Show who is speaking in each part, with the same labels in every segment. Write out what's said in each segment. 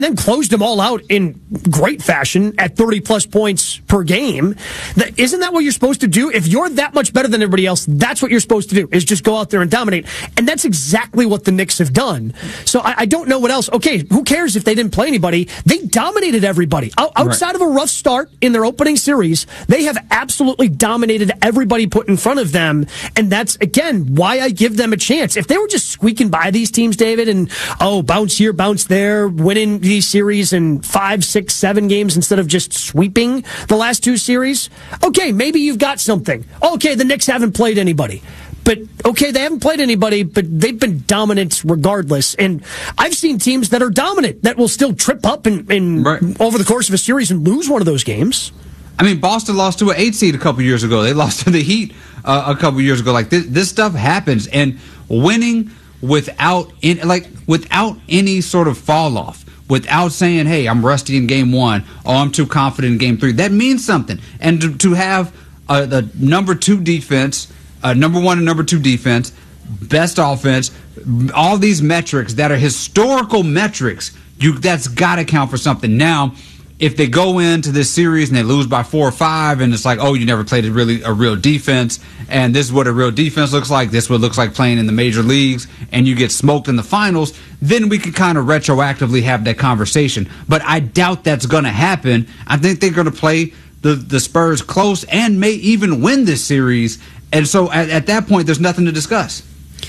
Speaker 1: then closed them all out in great fashion at 30-plus points per game. Isn't that what you're supposed to do? If you're that much better than everybody else, that's what you're supposed to do, is just go out there and dominate. And that's exactly what the Knicks have done. So I don't know what else. Okay, who cares if they didn't play anybody? They dominated everybody. Outside of a rough start in their opening series, they have absolutely dominated everybody put in front of them. And that's, again, why I give them a chance. If they were just squeaking by these teams, David, and, bounce here, bounce there, winning these series in 5, 6, 7 games instead of just sweeping the last 2 series, okay, maybe you've got something. Okay, the Knicks haven't played anybody. But, okay, they haven't played anybody, but they've been dominant regardless. And I've seen teams that are dominant that will still trip up and over the course of a series and lose one of those games.
Speaker 2: I mean, Boston lost to an 8 seed a couple years ago. They lost to the Heat a couple years ago. Like, this stuff happens. And winning without any sort of fall off, without saying, hey, I'm rusty in game 1, or I'm too confident in game 3, that means something. And to have the number 2 defense, number 1 and number 2 defense, best offense, all these metrics that are historical metrics, that's got to count for something. Now, if they go into this series and they lose by 4 or 5, and it's like, oh, you never played a real defense, and this is what a real defense looks like, this is what it looks like playing in the major leagues, and you get smoked in the finals, then we can kind of retroactively have that conversation. But I doubt that's going to happen. I think they're going to play the Spurs close and may even win this series. And so at that point, there's nothing to discuss.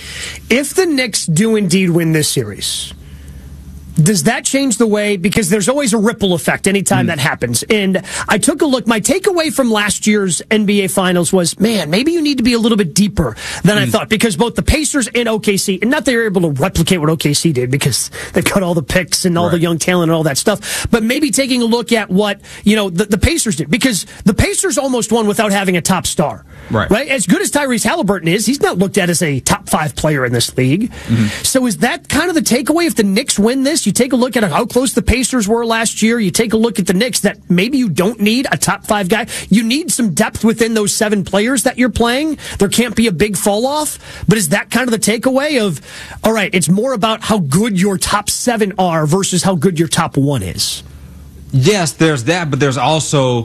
Speaker 1: If the Knicks do indeed win this series, does that change the way? Because there's always a ripple effect anytime that happens. And I took a look. My takeaway from last year's NBA Finals was, man, maybe you need to be a little bit deeper than I thought. Because both the Pacers and OKC, and not they were able to replicate what OKC did because they've got all the picks and all the young talent and all that stuff. But maybe taking a look at what, the Pacers did. Because the Pacers almost won without having a top star. Right? As good as Tyrese Halliburton is, he's not looked at as a top 5 player in this league. So is that kind of the takeaway? If the Knicks win this, you take a look at how close the Pacers were last year. You take a look at the Knicks, that maybe you don't need a top 5 guy. You need some depth within those 7 players that you're playing. There can't be a big fall off. But is that kind of the takeaway of, all right, it's more about how good your top 7 are versus how good your top 1 is?
Speaker 2: Yes, there's that, but there's also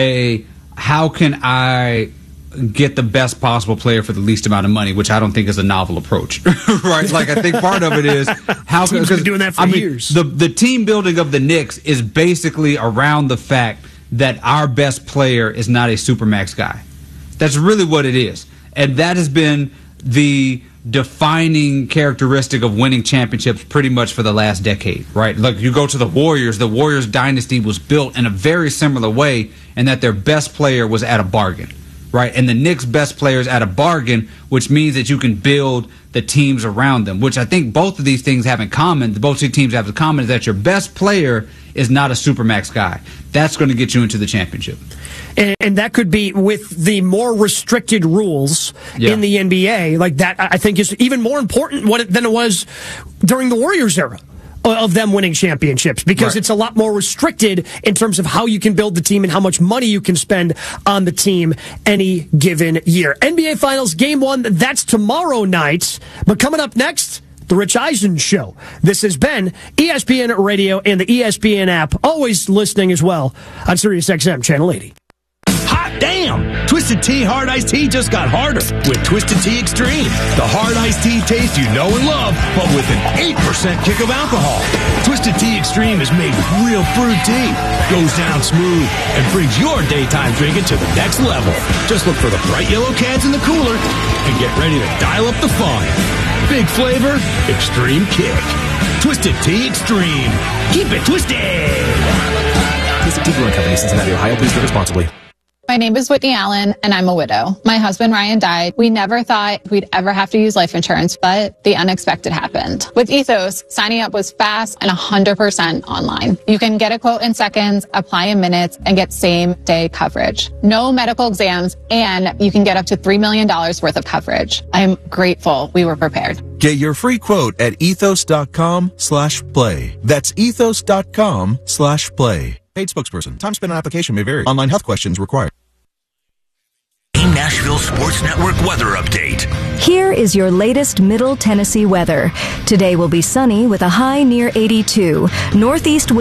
Speaker 2: how can I get the best possible player for the least amount of money, which I don't think is a novel approach, right? Like, I think part of it is how
Speaker 1: teams been doing that for years.
Speaker 2: The team building of the Knicks is basically around the fact that our best player is not a supermax guy. That's really what it is, and that has been the defining characteristic of winning championships pretty much for the last decade, right? Like, you go to the Warriors dynasty was built in a very similar way, in that their best player was at a bargain. Right, and the Knicks' best players at a bargain, which means that you can build the teams around them, which I think both of these things have in common. Both teams have in common is that your best player is not a supermax guy. That's going to get you into the championship.
Speaker 1: And that could be with the more restricted rules in the NBA. Like, that, I think, is even more important than it was during the Warriors era of them winning championships, because it's a lot more restricted in terms of how you can build the team and how much money you can spend on the team any given year. NBA Finals Game 1, that's tomorrow night. But coming up next, The Rich Eisen Show. This has been ESPN Radio and the ESPN app. Always listening as well on SiriusXM Channel 80.
Speaker 3: Hot damn! Twisted Tea Hard Iced Tea just got harder with Twisted Tea Extreme. The hard iced tea taste you know and love, but with an 8% kick of alcohol. Twisted Tea Extreme is made with real fruit tea, goes down smooth, and brings your daytime drinking to the next level. Just look for the bright yellow cans in the cooler and get ready to dial up the fun. Big flavor, extreme kick. Twisted Tea Extreme. Keep it twisted!
Speaker 4: Twisted Tea Brewing Company, Cincinnati, Ohio. Please drink responsibly.
Speaker 5: My name is Whitney Allen, and I'm a widow. My husband, Ryan, died. We never thought we'd ever have to use life insurance, but the unexpected happened. With Ethos, signing up was fast and 100% online. You can get a quote in seconds, apply in minutes, and get same-day coverage. No medical exams, and you can get up to $3 million worth of coverage. I'm grateful we were prepared.
Speaker 6: Get your free quote at ethos.com/play. That's ethos.com/play. Paid spokesperson. Time spent on application may vary. Online health questions required. Nashville Sports Network weather update.
Speaker 7: Here is your latest Middle Tennessee weather. Today will be sunny with a high near 82. Northeast